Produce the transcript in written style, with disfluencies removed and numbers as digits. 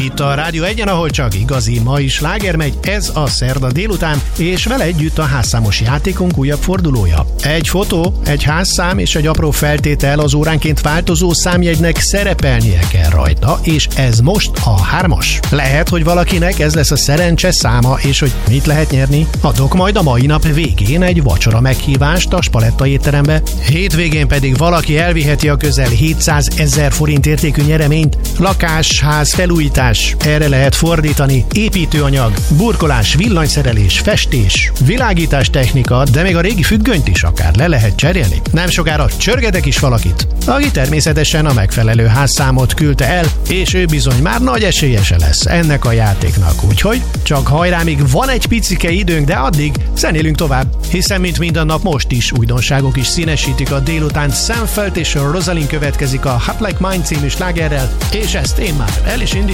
Itt a Rádió Egyen, ahol csak igazi mai sláger megy, ez a szerda délután, és vele együtt a házszámos játékunk újabb fordulója. Egy fotó, egy házszám és egy apró feltétel az óránként változó számjegynek szerepelnie kell rajta, és ez most a 3-as. Lehet, hogy valakinek ez lesz a szerencse száma, és hogy mit lehet nyerni? Adok majd a mai nap végén egy vacsora meghívást a Spaletta étterembe, hétvégén pedig valaki elviheti a közel 700 000 forint értékű nyereményt. Lakásház felújítás, erre lehet fordítani, építőanyag, burkolás, villanyszerelés, festés, világítás technika, de még a régi függönyt is akár le lehet cserélni. Nem sokára csörgedek is valakit, aki természetesen a megfelelő házszámot küldte el, és ő bizony már nagy esélyese lesz ennek a játéknak, úgyhogy csak hajrá, még van egy picike időnk, de addig zenélünk tovább, hiszen mint minden nap most is újdonságok is színesítik a délután. Sam Feldt és Rosalind következik a Hot Like Mine című slágerrel, és ezt én már el is indítom.